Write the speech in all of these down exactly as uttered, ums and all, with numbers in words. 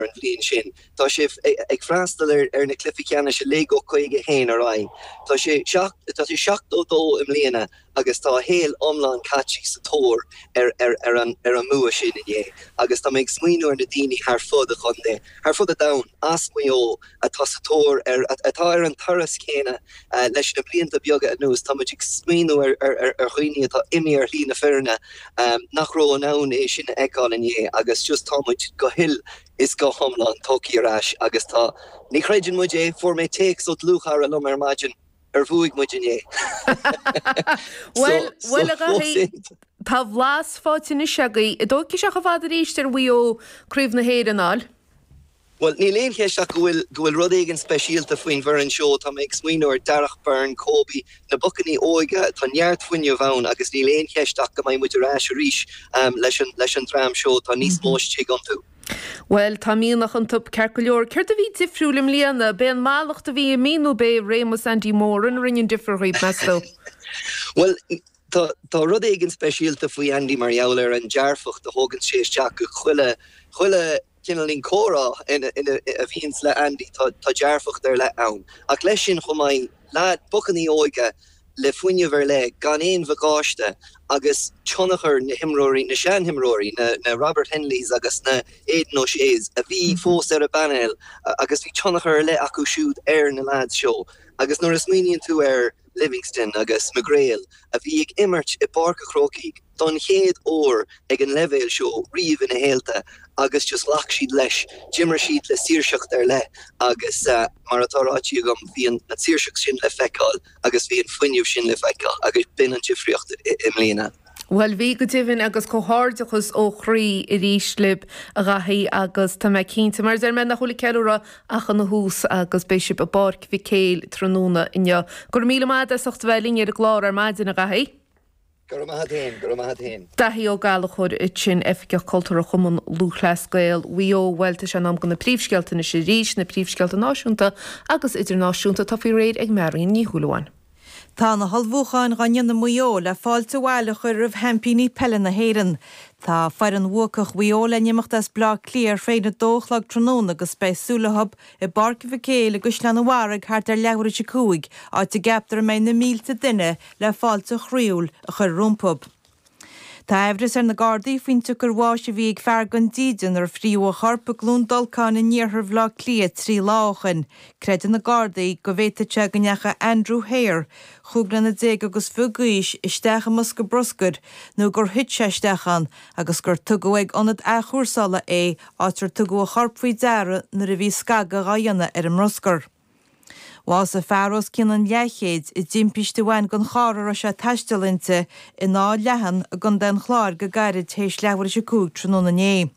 an bblion sin. Tá sé ag freastal ar ar na cluificeanna se le go chuige héin ar ai. Tá sé seach tá sé seachtó dó im léana agus tá héal omláin catchy sa tóir ar ar ar an ar an mua sin é. Agus tá méid smuoinúir na daoine ar fud a chun dé. Ar fud a dam as muo atá sa tóir ar atá ar an taras céine leis na blianta beaga a nús tá muid smuoinú ar ar ar chuoine atá imi ar lína fearna nach ró an ann é sin eáil in é agus just tá muid go hill is go homlan toki rash agus tá ní chreidir muid é for mé takes ot luchar alum ar margin ar bhuaig muid in é. Well, well a gahi tá bhlas fáitin is seagaí i dó cis a chafad éistir bhío críomh na héad anál. Well, ní léon cheist gohfuil gohfuil rud éigen speisialta faoin bhar an seo tá méid smuoinúir Darach Byrne, Kobe na bucanní óige tá neart fuinne bhain agus ní léon cheist go mbeidh muid ar ais a ríis leis an leis an tram seo tá níos mós tí gan tú. Well, tá míonach an tup cerculeor. Ceirt a bhí difriúlim líana, be an málacht a bhí míú be Rémus Andy Moore an rinnean difriúib mesto. Well, tá tá rud éigen speisialta faoi Andy Marjouler an dearfacht a hógan sé teach go chuile chuile Kinalin Cora in a, in a, a bhíns le Andy tá dearfacht ar le ann. Ach leis sin chum mai lad bucanní óige le fuinne ver le gan éon bhagáiste agus tionachar na himróí na sean himróí na, na Robert Henleys agus na Aidan O'Shea's a bhí fós ar a banel agus bhí tionachar le acu siúd ar na lads seo agus nuair is muoíonn tú ar Livingston agus McGrail a bhí ag immert i Barca Crocaigh don chéad ór ag an levéil seo riomh ina héalta agus just lach siad leis Jimmer siad le síirseacht ar le agus uh, mar atárátí agam bhí an síirseacht sin le feicáil agus bhí an fuinniuh sin le feicáil agus bin an difriocht im léana. Well, bhí go dtíhann agus cóthardachas ó chrí i ríslib a rathaí agus tá me cínta mar ar me nach chola ceúra achan na hús agus béisib a barc bhí céil tróna inne. Gur míle maid a socht bhelín ar a glár ar maidin a rathaí? Gur mahad héin, gur mahad héin. Dathí ó gála chud it sin efficeach cultúra chumann lúchleascail, bhí ó bhfuilta se am go na príomhscealta na sé ríis na príomhscealta náisiúnta agus idirnáisiúnta tá fí réad ag mearín ní thuúlaháin. Tá na halbhúcháin ganne na muo le fáilte bhile chu rih hempíní pelle na héan. Tá fear an bhuacach bhuió le nimachtas blá clíar féin na dóchlag tróna agus spéisúlahab i barca bhicéil agus le na bharag thart ar leabhar se cúig áit a gaptar mé na mílta duine le fáilte chriúil a chur rúmpub. Tá ebris ar na Gardaí faoin tugur bháis a bhí ag feargan dídean ar phríú a charpa glún dulcán in níorthar bhlá clia trí láchan. Credan na Gardaí go bhhéta te ganneacha Andrew Hare, chúglan na déag agus fugaíis isteach mus go broscud nó gur hitse istechan agus gur tugaigh anad a chuúrsala é átar tugu a charpfaí deara na a bhí scaga gaianna ar an mroscar. Was a fearros cinan leichéid i dimpiste bhain gon chárar a se taistelinte i ná lehan a gon den chláir go gairid tééis lehar se cúg tróna né.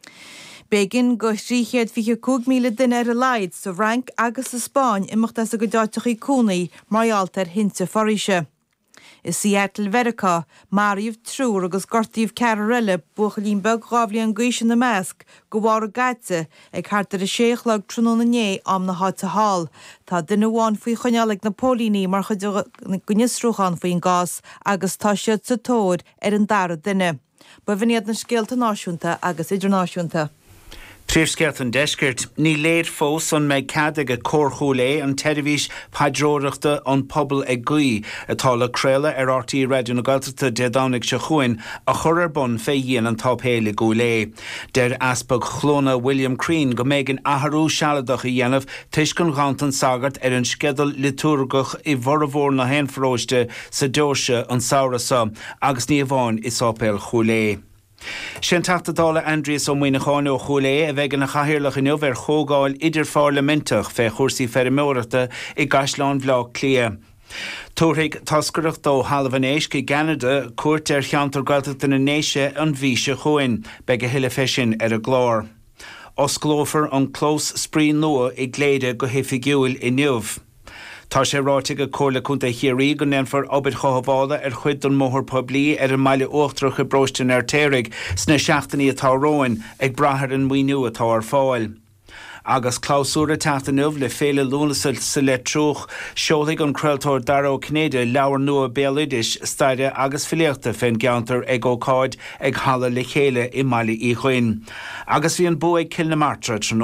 Begin go tríchéad fi cúg míle duine ar a leid sa rank agus sa Spáin imachtas a go dáiteach í cúnaí maialtar hinte forise. Is Seattle Verica, Maríomh trúr agus gortíomh cearrile buchalín beg gábhlí an gaisin na measc go bhhar a gaite ag chartar a séchlag tróna né am na háta hall. Tá duine bháin faoi chonealaigh na pólíní mar gunnisrúchan faoin gás agus tá siad sa tóir ar an dara duine. Ba bhíad na scéalta náisiúnta agus idirnáisiúnta. Príomhsceart an deiscirt, ní léir fós an méid cad ag a córchúlé an televís padróireachta an pobl ag gaí atá le créile ar R T É Radio na Gailteachta déadánig se chuin a chur ar bun fé dhéana an tápéile gúlé. Der aspag chlóna William Crean go méid an athrú sealadach i dhéanamh tuiscin gantan sagart ar an skedal liturgach i bhormhór na henfróiste sa dóirse an saorasa agus ní bháin is ápéil chúlé. Sin taachtadála Andreas ó muoine cháine ó chulé a bheith na chahirirlach in over chógáil idir farlamentach fé chósaí ferimóireachta i Gaisleán bhlá clia. Tóraigh tascaireacht dó halbhanéis go Canada cuairt ar cheantar Gailteachta na néise an bhíse chuin be go hiile fesin ar a glár. Osglófar an clós sprín nua i gléide go hifigiúil i niuh. Tá sé ráite go cóla chunta hiirí go nenfar obair chohabhála ar chuid don móthir poblí ar an maile uachtrach i brostin ar téirigh sna seachtaí atá róin ag brathar an muoinú atá ar fáil. agus cláusúra teachta nuamh le féle lúnasil sa le trúch seolaigh an creaaltóir Darragh Cnéide leabhar nua béalúidis staide agus filiachta féin geantar ag ócáid ag hala le chéile i mbailí í chuin. Agus bhí an bua ag Kilnamartra